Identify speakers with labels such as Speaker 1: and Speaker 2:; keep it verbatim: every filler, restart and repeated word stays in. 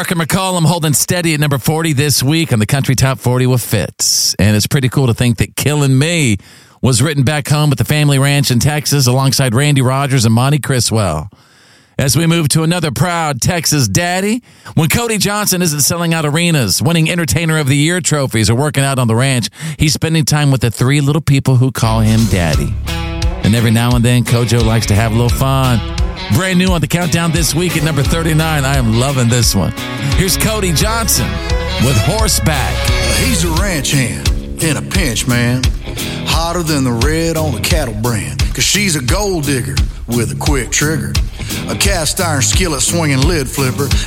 Speaker 1: Parker McCollum holding steady at number forty this week on the Country Top forty with Fitz. And it's pretty cool to think that Killin' Me was written back home at the family ranch in Texas alongside Randy Rogers and Monty Criswell. As we move to another proud Texas daddy, when Cody Johnson isn't selling out arenas, winning Entertainer of the Year trophies, or working out on the ranch, he's spending time with the three little people who call him Daddy. And every now and then, Kojo likes to have a little fun. Brand new on the countdown this week at number thirty-nine. I am loving this one. Here's Cody Johnson with Horseback.
Speaker 2: He's a ranch hand in a pinch, man. Hotter than the red on a cattle brand. Cause she's a gold digger with a quick trigger. A cast iron skillet swinging lid flipper.